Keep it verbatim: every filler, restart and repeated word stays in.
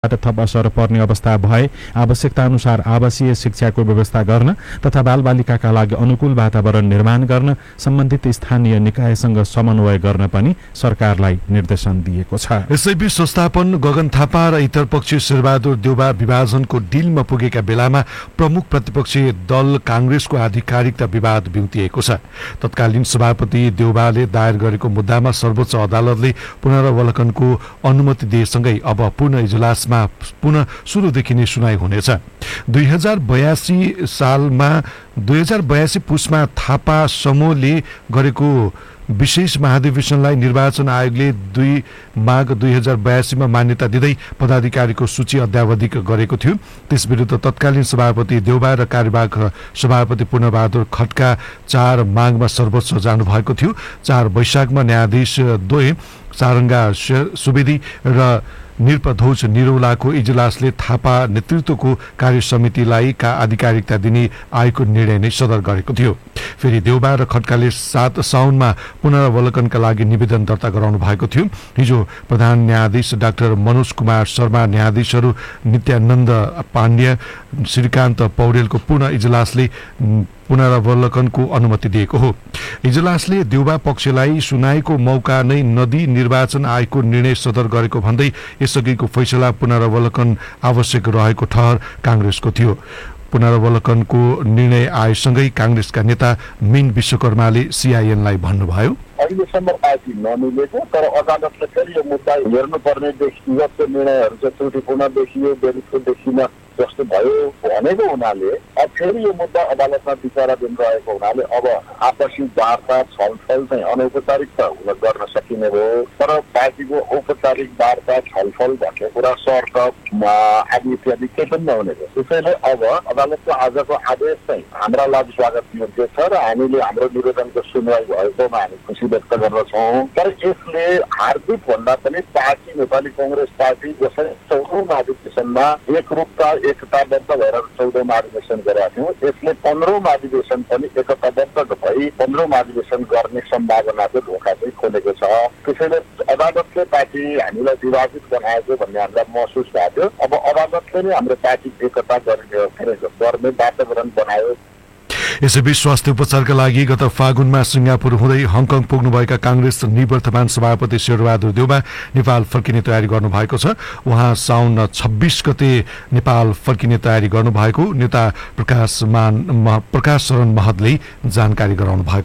थप असर पर्ने अवस्था भए आवश्यकता अनुसार आवासीय शिक्षाको व्यवस्था गर्न तथा बालबालिकाका लागि अनुकूल वातावरण निर्माण गर्न सम्बन्धित स्थानीय निकायसँग समन्वय गर्न पनि सरकारलाई निर्देशन दिएको छ। यसैबीच संस्थापन गगन थापा र इतर पक्षी शेरबहादुर देउबा विभाजनको डिलमा पुगेका बेलामा प्रमुख प्रतिपक्षी दल कांग्रेसको आधिकारिकता विवाद बिउतिएको छ। तत्कालीन सभापति देउबाले दायर गरेको मुद्दामा सर्वोच्च अदालतले पुनरावलोकनको अनुमति दिएसँगै अब पूर्ण इजलास पुनः सुरुदेखि नै सुनाइ हुनेछ। दुई हजार बयासी सालमा दुई हजार बयासी पुसमा थापा समूहले गरेको विशेष महाधिवेशनलाई निर्वाचन आयोगले दुई माघ दुई हजार बयासीमा मान्यता दिँदै पदाधिकारीको सूची अद्यावधिक गरेको थियो। त्यस विरुद्ध तत्कालीन सभापति देउबा र कार्यवाहक सभापति पूर्णबहादुर खड्का चार माघमा सर्वोच्च जानुभएको थियो। चार वैशाखमा न्यायाधीश द्वय सारङ्गा सुवेदी र निरपध्वज निरौलाको इजलासले थापा नेतृत्वको कार्य समितिलाई का आधिकारिकता दिने आयोगको निर्णय नै सदर गरेको थियो। फेरि देउबा र खड्काले सात साउनमा पुनरावलोकनका लागि निवेदन दर्ता गराउनु भएको थियो। हिजो प्रधान न्यायाधीश डाक्टर मनोज कुमार शर्मा, न्यायाधीशहरू नित्यानन्द पाण्ड्य, श्रीकान्त पौडेलको पूर्ण इजलासले पुनरावलोकनको अनुमति दिएको हो। इजलासले देउबा पक्षलाई सुनाइको मौका नै नदी निर्वाचन आयोगको निर्णय सदर गरेको भन्दै यसअघिको फैसला पुनरावलोकन आवश्यक रहेको ठहर कांग्रेसको थियो। पुनरावलोकनको निर्णय आएसँगै कांग्रेसका नेता मीन विश्वकर्माले सीआईएनलाई भन्नुभयो, अहिलेसम्म पार्टी नमिलेको तर अदालतले फेरि यो मुद्दा हेर्नुपर्ने व्यक्तिगत निर्णयहरू चाहिँ त्रुटिपूर्ण देखियो, बेरिफको देखिन जस्तो भयो भनेको हुनाले अब फेरि यो मुद्दा अदालतमा विचाराधीन रहेको हुनाले अब आपसी वार्ता छलफल चाहिँ अनौपचारिक त गर्न सकिने भयो। तर पार्टीको औपचारिक वार्ता छलफल भन्ने कुरा शर्त आदि इत्यादि केही पनि नहुने भयो। त्यसैले अब अदालतको आजको आदेश चाहिँ हाम्रा लागि स्वागत योग्य छ र हामीले हाम्रो निवेदनको सुनवाई भएकोमा हामी खुसी व्यक्त गर्दछौँ। तर यसले हार्दिक भन्दा पनि पार्टी नेपाली कांग्रेस पार्टी जसरी चौधौँ महाधिवेशनमा एकरूपता एकताबद्ध भएर चौधौँ महाधिवेशन गरेका थियौँ, यसले पन्ध्रौँ महाधिवेशन पनि एकताबद्ध भई पन्ध्रौँ महाधिवेशन गर्ने सम्भावनाको ढोका चाहिँ खोलेको छ। त्यसैले अदालतले पार्टी हामीलाई विभाजित बनाएको भन्ने हामीलाई महसुस भएको थियो। अब अदालतले नै हाम्रो पार्टी एकता गर्ने वातावरण बनायो। यसैबीच स्वास्थ्य उपचारका लागि गत फागुनमा सिंगापुर हुँदै हङकङ पुग्नुभएका कांग्रेस निवर्तमान सभापति शेरबहादुर देउबा नेपाल फर्किने तयारी गर्नुभएको छ। उहाँ साउन छब्बीस गते नेपाल फर्किने तयारी गर्नुभएको नेता प्रकाश मान प्रकाश शरण महतले जानकारी गराउनु भएको